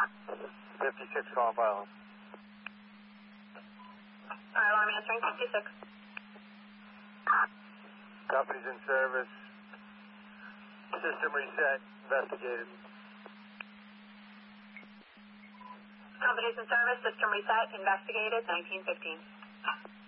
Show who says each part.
Speaker 1: 56 call file.
Speaker 2: Alarm answering 56.
Speaker 1: Company's in service. System reset. Investigated.
Speaker 2: Company's in service. System reset. Investigated. 1915.